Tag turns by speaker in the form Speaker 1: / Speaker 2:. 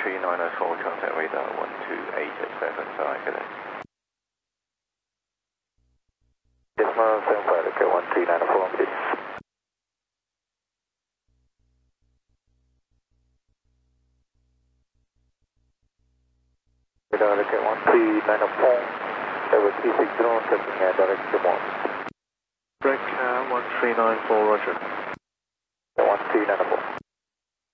Speaker 1: 13904, contact radar 12875, good day.
Speaker 2: Decimal 75, okay, 13904, please. Radar, okay, 13904, level 360, checking direct to Mons.
Speaker 3: Break 1394, roger.
Speaker 2: 13904.